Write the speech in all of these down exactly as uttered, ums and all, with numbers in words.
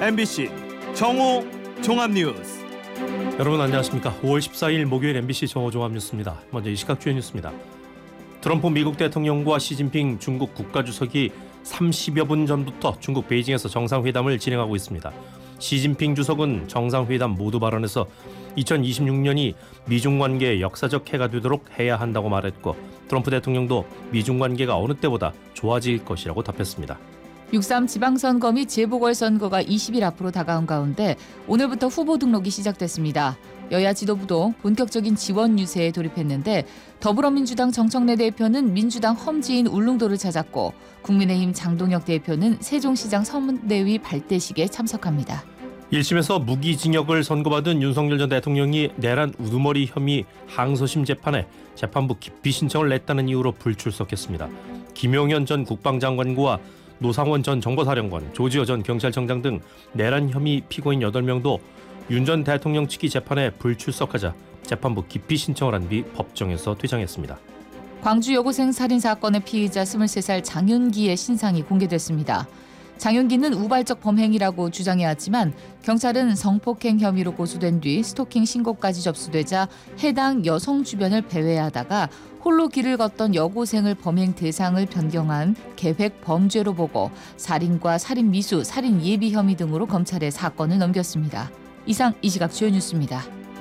엠비씨 정오 종합뉴스. 여러분 안녕하십니까. 오월 십사일 목요일 엠비씨 정오 종합뉴스입니다. 먼저 이 시각 주요 뉴스입니다. 트럼프 미국 대통령과 시진핑 중국 국가주석이 삼십여 분 전부터 중국 베이징에서 정상회담을 진행하고 있습니다. 시진핑 주석은 정상회담 모두 발언에서 이천이십육 년이 미중 관계의 역사적 해가 되도록 해야 한다고 말했고, 트럼프 대통령도 미중 관계가 어느 때보다 좋아질 것이라고 답했습니다. 육삼 지방선거 및 재보궐선거가 이십 일 앞으로 다가온 가운데 오늘부터 후보 등록이 시작됐습니다. 여야 지도부도 본격적인 지원 유세에 돌입했는데, 더불어민주당 정청래 대표는 민주당 험지인 울릉도를 찾았고, 국민의힘 장동혁 대표는 세종시장 선대위 발대식에 참석합니다. 일 심에서 무기징역을 선고받은 윤석열 전 대통령이 내란 우두머리 혐의 항소심 재판에 재판부 기피 신청을 냈다는 이유로 불출석했습니다. 김용현 전 국방장관과 노상원 전 정보사령관, 조지호 전 경찰청장 등 내란 혐의 피고인 여덟 명도 윤 전 대통령 측이 재판에 불출석하자 재판부 기피 신청을 한 뒤 법정에서 퇴장했습니다. 광주 여고생 살인 사건의 피의자 스물세 살 장윤기의 신상이 공개됐습니다. 장윤기는 우발적 범행이라고 주장해왔지만 경찰은 성폭행 혐의로 고소된 뒤 스토킹 신고까지 접수되자 해당 여성 주변을 배회하다가 홀로 길을 걷던 여고생을 범행 대상을 변경한 계획 범죄로 보고 살인과 살인 미수, 살인 예비 혐의 등으로 검찰에 사건을 넘겼습니다. 이상 이 시각 주요 뉴스입니다.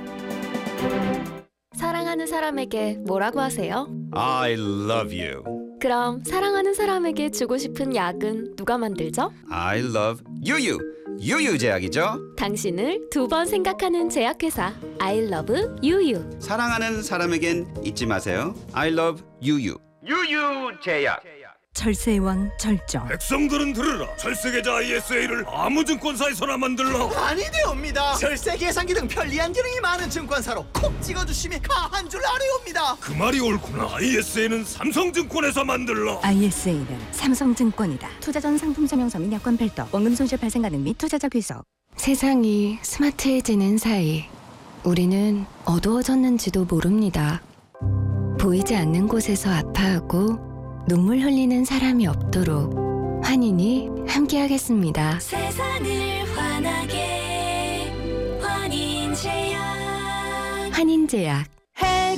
사랑하는 사람에게 뭐라고 하세요? I love you. 그럼 사랑하는 사람에게 주고 싶은 약은 누가 만들죠? I love 유유. 유유 제약이죠. 당신을 두 번 생각하는 제약회사 I love 유유. 사랑하는 사람에겐 잊지 마세요. I love 유유. 유유 제약. 철새의 왕 절정. 백성들은 들으라. 철새계좌 아이에스에이를 아무 증권사에서나 만들라. 아니되옵니다. 절세 계산기 등 편리한 기능이 많은 증권사로 콕 찍어주시면 가한 줄 아래옵니다. 그 말이 옳구나. 아이에스에이는 삼성증권에서 만들라. 아이에스에이는 삼성증권이다. 투자 전 상품 설명서 및 여건 별도, 원금 손실 발생 가능 및 투자자 귀속. 세상이 스마트해지는 사이 우리는 어두워졌는지도 모릅니다. 보이지 않는 곳에서 아파하고 눈물 흘리는 사람이 없도록 환인이 함께하겠습니다. 세상을 환하게 환인제약. 환인제약.